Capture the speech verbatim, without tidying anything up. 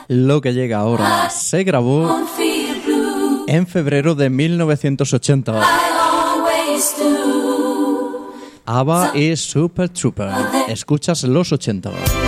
Lo que llega ahora se grabó en febrero de mil novecientos ochenta. ABBA y Super Trooper. Escuchas los ochenta.